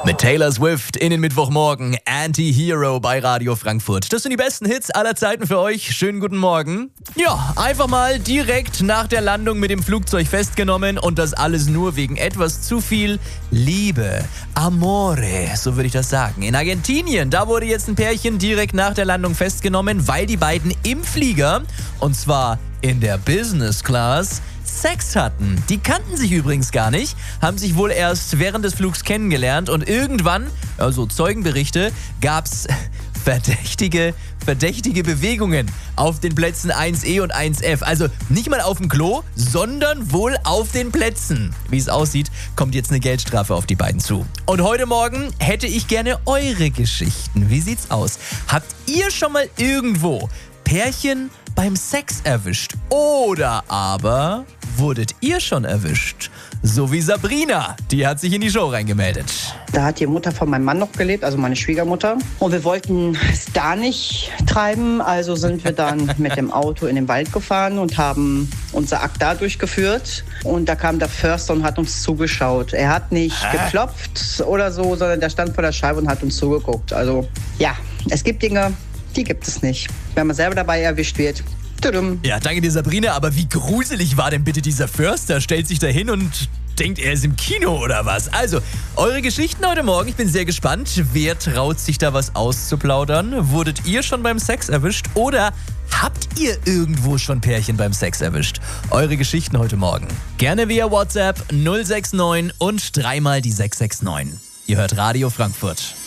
Mit Taylor Swift in den Mittwochmorgen, Anti-Hero bei Radio Frankfurt. Das sind die besten Hits aller Zeiten für euch. Schönen guten Morgen. Ja, einfach mal direkt nach der Landung mit dem Flugzeug festgenommen und das alles nur wegen etwas zu viel Liebe. Amore, so würde ich das sagen. In Argentinien, da wurde jetzt ein Pärchen direkt nach der Landung festgenommen, weil die beiden im Flieger, und zwar in der Business Class, Sex hatten. Die kannten sich übrigens gar nicht, haben sich wohl erst während des Flugs kennengelernt und irgendwann, also Zeugenberichte, gab's verdächtige Bewegungen auf den Plätzen 1E und 1F. Also nicht mal auf dem Klo, sondern wohl auf den Plätzen. Wie es aussieht, kommt jetzt eine Geldstrafe auf die beiden zu. Und heute Morgen hätte ich gerne eure Geschichten. Wie sieht's aus? Habt ihr schon mal irgendwo Pärchen beim Sex erwischt? Oder aber wurdet ihr schon erwischt? So wie Sabrina, die hat sich in die Show reingemeldet. Da hat die Mutter von meinem Mann noch gelebt, also meine Schwiegermutter. Und wir wollten es da nicht treiben, also sind wir dann mit dem Auto in den Wald gefahren und haben unser Akt da durchgeführt. Und da kam der Förster und hat uns zugeschaut. Er hat nicht geklopft oder so, sondern der stand vor der Scheibe und hat uns zugeguckt. Also ja, es gibt Dinge, die gibt es nicht. Wenn man selber dabei erwischt wird. Tudum. Ja, danke dir, Sabrina, aber wie gruselig war denn bitte dieser Förster? Stellt sich da hin und denkt, er ist im Kino oder was? Also, eure Geschichten heute Morgen, ich bin sehr gespannt. Wer traut sich da was auszuplaudern? Wurdet ihr schon beim Sex erwischt oder habt ihr irgendwo schon Pärchen beim Sex erwischt? Eure Geschichten heute Morgen. Gerne via WhatsApp 069 und dreimal die 669. Ihr hört Radio Frankfurt.